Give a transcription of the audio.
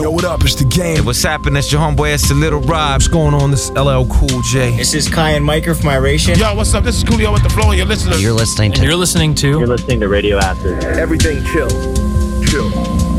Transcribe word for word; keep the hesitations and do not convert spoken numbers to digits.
Yo, what up? It's The Game. Hey, what's happening? It's your homeboy, it's the Little Rob. What's going on? This is L L Cool J. This is Kai and Micah from Iration. Yo, what's up? This is Coolio with the Flow, and you're listening. You're listening to. And you're listening to. You're listening to Radio Acid. Everything chill. Chill.